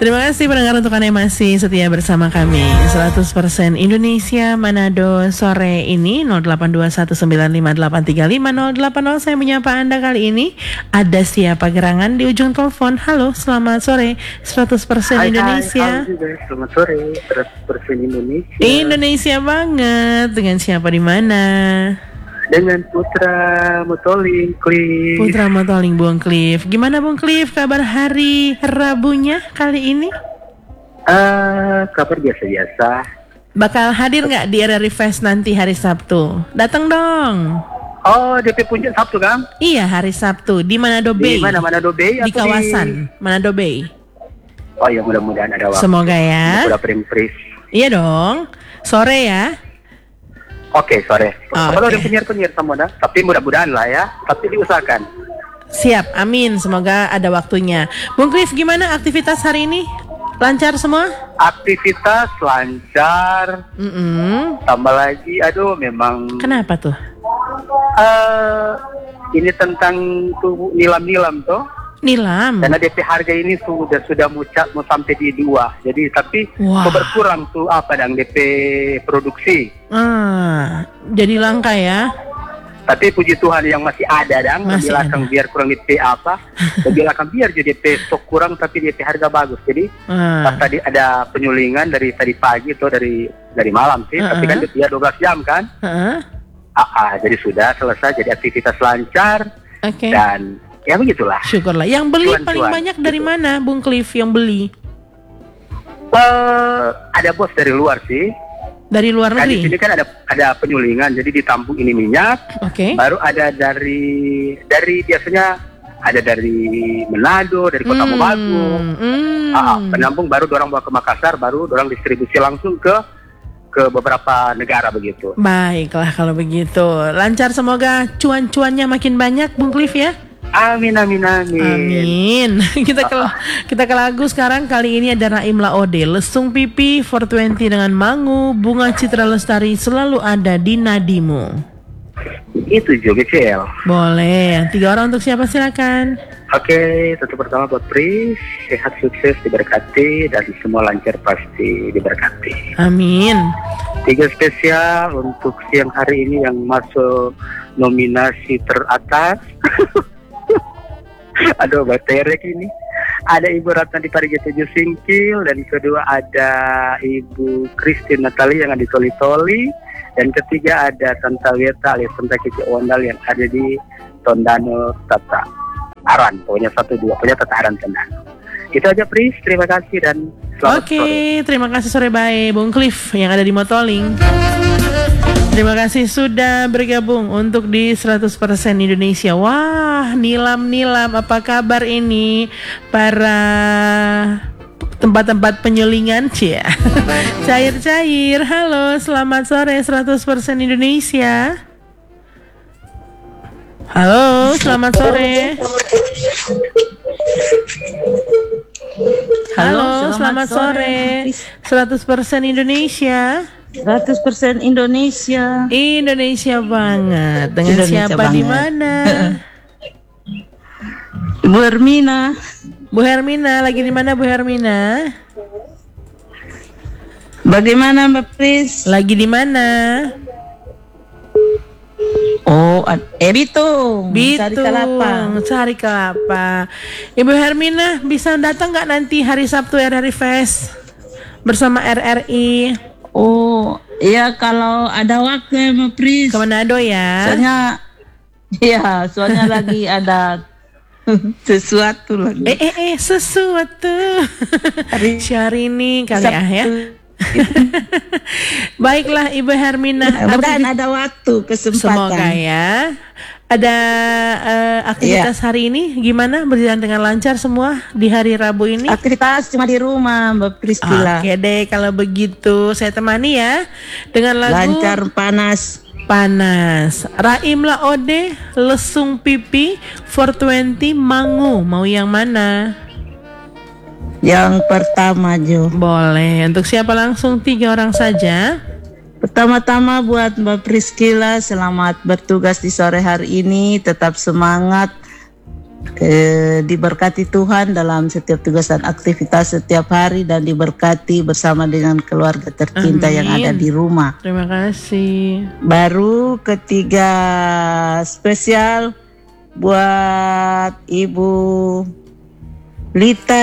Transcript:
Terima kasih pendengar untuk Anda yang masih setia bersama kami 100% Indonesia Manado sore ini 082195835080. Saya menyapa Anda kali ini. Ada siapa gerangan di ujung telepon? Halo, selamat sore 100% Indonesia. Hai, selamat sore 100% Indonesia. Indonesia banget. Dengan siapa di mana? Dengan Putra Motoling Cliff. Putra Motoling Bung Cliff. Gimana Bung Cliff kabar hari Rabunya kali ini? Kabar biasa-biasa. Bakal hadir nggak di RRI Fest nanti hari Sabtu? Datang dong. Oh, DP Puncak Sabtu kan? Iya, hari Sabtu di Manado Bay. Di mana Manado Bay? Di kawasan Manado Bay. Oh ya, mudah-mudahan ada waktu. Semoga ya. Udah prim-pris. Iya dong. Sore ya. Oke, sore. Kalau Oke. ada penyiar-penyiar sama dah, tapi mudah-mudahan lah ya. Tapi diusahakan. Siap, amin. Semoga ada waktunya. Bung Cliff, gimana aktivitas hari ini? Lancar semua? Aktivitas lancar. Tambah lagi, aduh memang. Kenapa tuh? Ini tentang tuh nilam-nilam tuh. Nilam. Karena DP harga ini sudah mau sampai di 2. Jadi tapi Wah. berkurang tuh DP produksi. Jadi langka ya. Tapi puji Tuhan yang masih ada Masih belakang ada. biar kurang DP belakang biar jadi DP stok kurang tapi DP harga bagus. Jadi pas tadi ada penyulingan dari tadi pagi atau dari malam sih, tapi kan dia 12 jam kan. Jadi sudah selesai, jadi aktivitas lancar. Oke. Dan ya begitulah. Syukurlah. Yang beli Cuan-cuan, paling banyak dari gitu. mana, Bung Cliff yang beli? Ada bos dari luar sih. Dari luar Kan di negeri? sini kan ada penyulingan, jadi ditampung ini minyak. Oke. Baru ada dari biasanya ada dari Manado, dari Kota Mobagu. Penampung baru dorang bawa ke Makassar, baru dorang distribusi langsung ke beberapa negara begitu. Baiklah kalau begitu. Lancar, semoga cuan-cuannya makin banyak, Bung Cliff ya. Amin. Amin. Kita ke lagu sekarang. Kali ini ada Raim Laode, Lesung Pipi 420 dengan Mangu, Bunga Citra Lestari Selalu Ada di Nadimu. Itu juga CL. Boleh. 3 orang untuk siapa silakan. Oke, tentu pertama buat Pris, sehat sukses diberkati dan semua lancar pasti diberkati. Amin. 3 spesial untuk siang hari ini yang masuk nominasi teratas. Aduh, baterek ini. Ada Ibu Ratna di Parigi 7 Singkil, dan kedua ada Ibu Christine Natali yang ada di Toli-Toli, dan ketiga ada Tanta Weta alias Tanta Kiki Ondal yang ada di Tondano Tata Aran. Pokoknya 1-2, pokoknya Tata Aran Tondano. Itu aja Pris, terima kasih dan selamat sore. Oke, terima kasih sore bye Bung Cliff yang ada di Motoling. Terima kasih sudah bergabung untuk di 100% Indonesia. Wah, nilam-nilam, apa kabar ini para tempat-tempat penyulingan, cia. Cair-cair. Halo, selamat sore 100% Indonesia. Halo, selamat sore. Halo, selamat sore 100% Indonesia. 100% Indonesia. Indonesia banget. Dengan Indonesia siapa di banget. mana? Bu Hermina. Bu Hermina lagi di mana Bu Hermina? Bagaimana Mbak Pris? Lagi di mana? Oh, Bitung. Cari Kelapa. Cari Kelapa. Ibu Hermina bisa datang nggak nanti hari Sabtu RRI Fest bersama RRI? Oh, iya kalau ada waktu ya Mbak Pris. Ke Manado ya? Soalnya lagi ada sesuatu lagi. Sesuatu. Syahrini kali ya. Baiklah Ibu Hermina. Mudah-mudahan ada waktu, kesempatan. Semoga ya. Ada aktivitas hari ini gimana? Berjalan dengan lancar semua di hari Rabu ini? Aktivitas cuma di rumah Mbak Priscila. Oke deh, kalau begitu saya temani ya dengan lagu Lancar panas. Raim Laode, Lesung Pipi 420 Mangu. Mau yang mana? Yang pertama Jo. Boleh. Untuk siapa langsung 3 orang saja. Pertama-tama buat Mbak Priscila, selamat bertugas di sore hari ini, tetap semangat diberkati Tuhan dalam setiap tugas dan aktivitas setiap hari, dan diberkati bersama dengan keluarga tercinta yang ada di rumah. Terima kasih. Baru ketiga spesial buat Ibu Lita